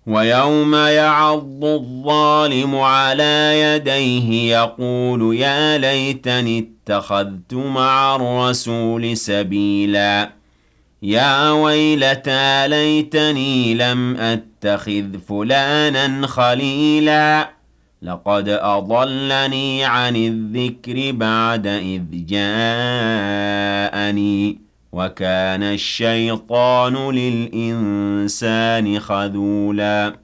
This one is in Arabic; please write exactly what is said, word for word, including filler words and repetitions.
ويوم يعض الظالم على يديه يقول يا ليتني اتخذت مع الرسول سبيلا يا ويلتى ليتني لم أتخذ فلانا خليلا لقد أضلني عن الذكر بعد إذ جاءني وكان الشيطان للإنسان خذولا